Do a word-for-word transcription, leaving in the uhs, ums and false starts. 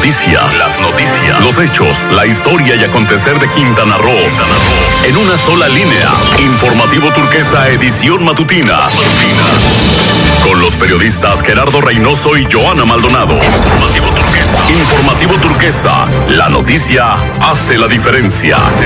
noticias, las noticias, los hechos, la historia y acontecer de Quintana Roo. Quintana Roo. En una sola línea. Informativo Turquesa, edición matutina. matutina. Con los periodistas Gerardo Reynoso y Joana Maldonado. Informativo Turquesa. Informativo Turquesa. La noticia hace la diferencia.